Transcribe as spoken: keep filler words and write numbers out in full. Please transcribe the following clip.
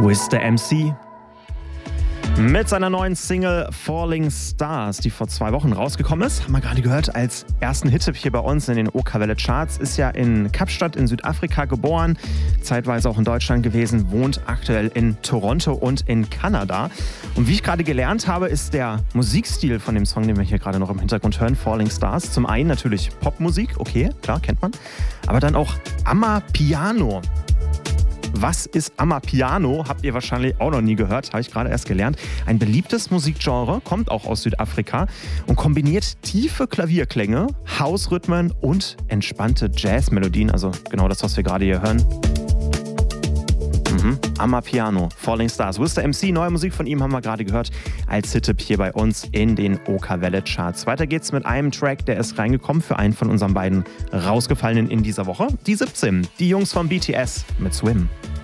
With the M C mit seiner neuen Single Falling Stars, die vor zwei Wochen rausgekommen ist, haben wir gerade gehört, als ersten Hit hier bei uns in den OK-Welle Charts. Ist ja in Kapstadt in Südafrika geboren, zeitweise auch in Deutschland gewesen, wohnt aktuell in Toronto und in Kanada. Und wie ich gerade gelernt habe, ist der Musikstil von dem Song, den wir hier gerade noch im Hintergrund hören, Falling Stars, zum einen natürlich Popmusik, okay, klar, kennt man, aber dann auch Amapiano. Was ist Amapiano? Habt ihr wahrscheinlich auch noch nie gehört, habe ich gerade erst gelernt. Ein beliebtes Musikgenre, kommt auch aus Südafrika und kombiniert tiefe Klavierklänge, Hausrhythmen und entspannte Jazzmelodien, also genau das, was wir gerade hier hören. Mhm. Amapiano, Falling Stars. With the M C, neue Musik von ihm haben wir gerade gehört als Hit-Tipp hier bei uns in den OK-Welle Charts. Weiter geht's mit einem Track, der ist reingekommen für einen von unseren beiden rausgefallenen in dieser Woche. Die siebzehn, die Jungs von B T S mit Swim.